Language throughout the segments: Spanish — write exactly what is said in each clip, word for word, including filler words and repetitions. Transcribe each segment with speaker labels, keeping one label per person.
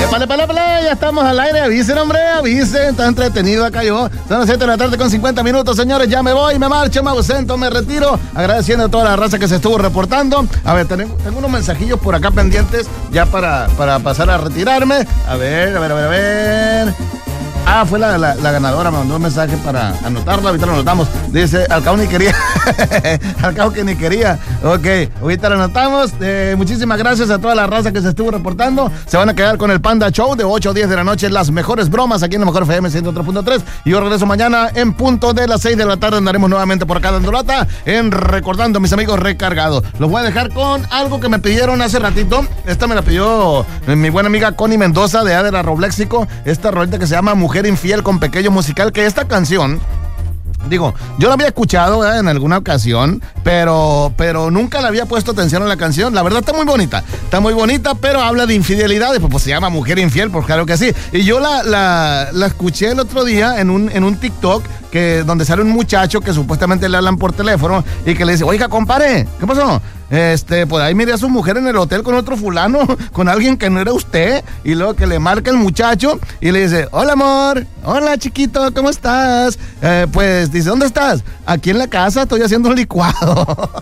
Speaker 1: Pale, pale, pale, ya estamos al aire, avisen, hombre, avisen, está entretenido acá yo. Son las siete de la tarde con cincuenta minutos, señores, ya me voy, me marcho, me ausento, me retiro, agradeciendo a toda la raza que se estuvo reportando. A ver, tengo, tengo unos mensajillos por acá pendientes ya para, para pasar a retirarme. A ver, a ver, a ver, a ver. Ah, fue la, la, la ganadora, me mandó un mensaje para anotarlo, ahorita lo anotamos. Dice, al cabo ni quería. Al cabo que ni quería. Ok, ahorita lo anotamos. Eh, muchísimas gracias a toda la raza que se estuvo reportando. Se van a quedar con el Panda Show de ocho a diez de la noche. Las mejores bromas aquí en la Mejor F M ciento tres punto tres. Y yo regreso mañana en punto de las seis de la tarde. Andaremos nuevamente por acá dando lata en Recordando, mis amigos recargados. Los voy a dejar con algo que me pidieron hace ratito. Esta me la pidió mi buena amiga Connie Mendoza de Adela Robléxico. Esta rolita que se llama Mujer Infiel con Pequeño Musical, que esta canción, digo, yo la había escuchado, ¿verdad?, en alguna ocasión, pero, pero nunca le había puesto atención a la canción. La verdad está muy bonita, está muy bonita, pero habla de infidelidades, pues, pues se llama Mujer Infiel, pues claro que sí. Y yo la, la, la escuché el otro día en un, en un TikTok, que, donde sale un muchacho que supuestamente le hablan por teléfono y que le dice, oiga, compadre, ¿qué pasó? Este, pues ahí miré a su mujer en el hotel con otro fulano, con alguien que no era usted, y luego que le marca el muchacho y le dice, hola amor, hola chiquito, ¿cómo estás? Eh, pues dice, ¿dónde estás? Aquí en la casa, estoy haciendo un licuado.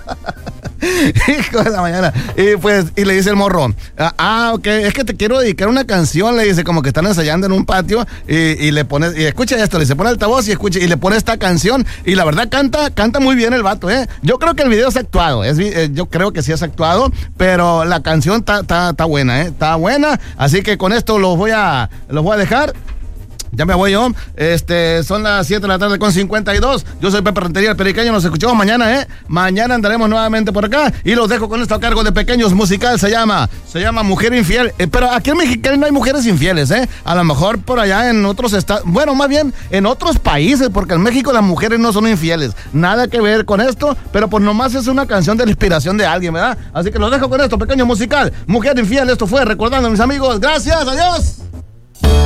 Speaker 1: Hijo de la mañana. Y pues, y le dice el morro, ah, ok, es que te quiero dedicar una canción, le dice, como que están ensayando en un patio, y, y le pone, y escucha esto, le dice, pone altavoz y escucha, y le pone esta canción, y la verdad canta, canta muy bien el vato, eh. Yo creo que el video es actuado, es, eh, yo creo que sí es actuado, pero la canción está buena, eh, está buena, así que con esto los voy a, los voy a dejar. Ya me voy yo, este, son las siete de la tarde con cincuenta y dos, yo soy Pepe Rentería, el Periqueño, nos escuchamos mañana, ¿eh? Mañana andaremos nuevamente por acá, y los dejo con esto a cargo de Pequeños Musical, se llama, se llama Mujer Infiel, eh, pero aquí en Mexicali no hay mujeres infieles, ¿eh? A lo mejor por allá en otros estados, bueno, más bien en otros países, porque en México las mujeres no son infieles, nada que ver con esto, pero pues nomás es una canción de la inspiración de alguien, ¿verdad? Así que los dejo con esto, Pequeño Musical, Mujer Infiel, esto fue Recordando, mis amigos, gracias, adiós.